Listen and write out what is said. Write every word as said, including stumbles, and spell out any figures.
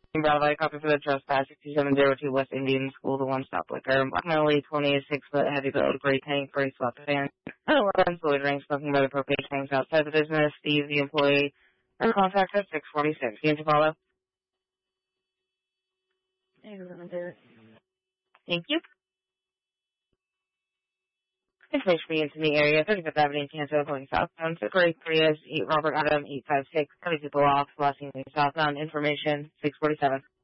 Brought by a copy for the trespass, sixty-seven oh two West Indian School, the one-stop liquor. Black Melody, twenty is six foot heavy build, gray tank, gray sweatpants. eleven, fluid ring, smoking by the propane tanks outside the business. Steve, the employee, or contact at six forty-six. You need to follow? Thank you. Information for you into the area, thirty-fifth Avenue, Kansas, going southbound. February three is eight Robert Adam, eight five six. thirty people off, last name southbound. Information, six forty-seven.